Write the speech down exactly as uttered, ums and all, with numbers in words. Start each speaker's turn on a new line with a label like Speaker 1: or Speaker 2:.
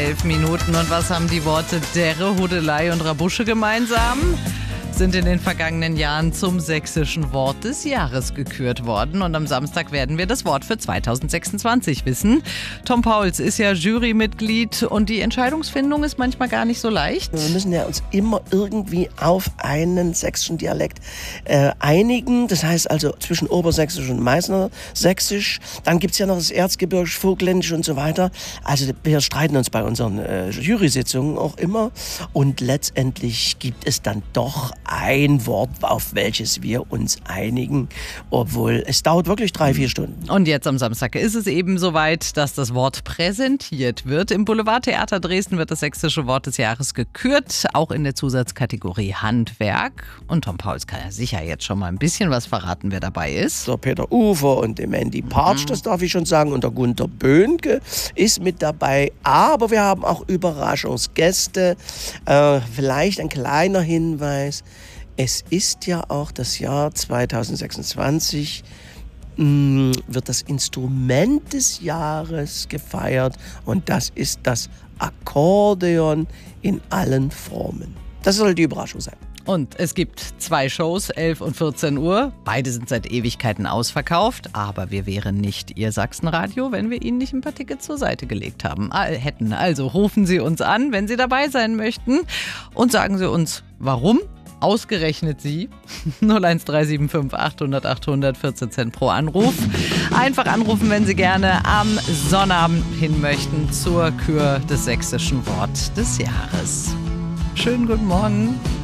Speaker 1: elf Minuten. Und was haben die Worte Derre, Hudelei und Rabusche gemeinsam? Sind in den vergangenen Jahren zum sächsischen Wort des Jahres gekürt worden. Und am Samstag werden wir das Wort für zweitausendsechsundzwanzig wissen. Tom Pauls ist ja Jurymitglied und die Entscheidungsfindung ist manchmal gar nicht so leicht.
Speaker 2: Wir müssen ja uns immer irgendwie auf einen sächsischen Dialekt äh, einigen. Das heißt also zwischen Obersächsisch und Meißnersächsisch. Dann gibt es ja noch das Erzgebirgisch, Vogtländisch und so weiter. Also wir streiten uns bei unseren äh, Jury-Sitzungen auch immer. Und letztendlich gibt es dann doch ein Wort, auf welches wir uns einigen, obwohl es dauert wirklich drei, vier Stunden.
Speaker 1: Und jetzt am Samstag ist es eben soweit, dass das Wort präsentiert wird. Im Boulevardtheater Dresden wird das sächsische Wort des Jahres gekürt, auch in der Zusatzkategorie Handwerk. Und Tom Pauls kann ja sicher jetzt schon mal ein bisschen was verraten, wer dabei ist.
Speaker 2: Der Peter Ufer und der Mandy Partsch, das darf ich schon sagen, und der Gunther Böhnke ist mit dabei. Aber wir haben auch Überraschungsgäste. Äh, vielleicht ein kleiner Hinweis. Es ist ja auch das Jahr zweitausendsechsundzwanzig, mh, wird das Instrument des Jahres gefeiert und das ist das Akkordeon in allen Formen. Das soll die Überraschung sein.
Speaker 1: Und es gibt zwei Shows, elf und vierzehn Uhr. Beide sind seit Ewigkeiten ausverkauft. Aber wir wären nicht Ihr Sachsenradio, wenn wir Ihnen nicht ein paar Tickets zur Seite gelegt haben. Äh, hätten. Also rufen Sie uns an, wenn Sie dabei sein möchten. Und sagen Sie uns, warum ausgerechnet Sie. null eins drei sieben fünf achthundert achthundert, vierzehn Cent pro Anruf. Einfach anrufen, wenn Sie gerne am Sonnabend hin möchten zur Kür des sächsischen Wort des Jahres. Schönen guten Morgen.